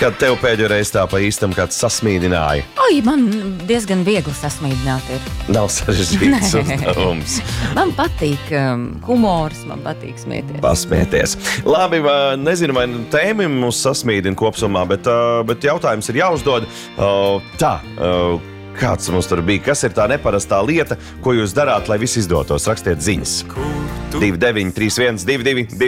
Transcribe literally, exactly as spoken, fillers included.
Kad tev pēdējo reizi tā pa īstam kāds sasmīdināja? Ai, man diezgan viegli sasmīdināt ir. Nav sarežģīts uzdevums. Man patīk um, humors, man patīk smieties. Pasmieties. Labi, va, nezinu, vai tēma mūs sasmīdina kopsumā, bet, uh, bet jautājums ir jāuzdod. Uh, tā, uh, kāds mums tur bija? Kas ir tā neparastā lieta, ko jūs darāt, lai viss izdotos? Rakstiet ziņas. divi deviņi trīs viens divi divi